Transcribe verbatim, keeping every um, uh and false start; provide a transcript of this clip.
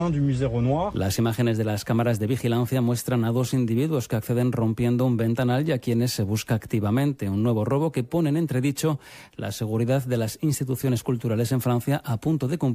Las imágenes de las cámaras de vigilancia muestran a dos individuos que acceden rompiendo un ventanal y a quienes se busca activamente. Un nuevo robo que pone en entredicho la seguridad de las instituciones culturales en Francia, a punto de cumplir